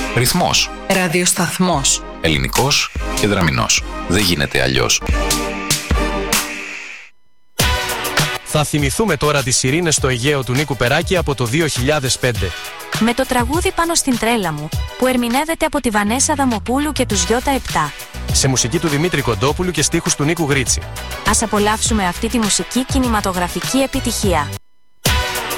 Ρυθμός. Ραδιοσταθμός. Ελληνικός και δραμηνός. Δεν γίνεται αλλιώς. Θα θυμηθούμε τώρα τις Σιρήνες στο Αιγαίο του Νίκου Περάκη από το 2005. Με το τραγούδι «Πάνω στην τρέλα μου», που ερμηνεύεται από τη Βανέσα Δαμοπούλου και τους Γιώτα 7. Σε μουσική του Δημήτρη Κοντόπουλου και στίχους του Νίκου Γρίτσι. Ας απολαύσουμε αυτή τη μουσική κινηματογραφική επιτυχία.